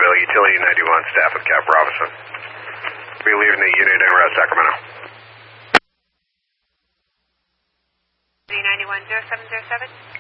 Hill, Utility 91, staff with Cap Robinson. Be leaving the unit en route Sacramento. 391-0707.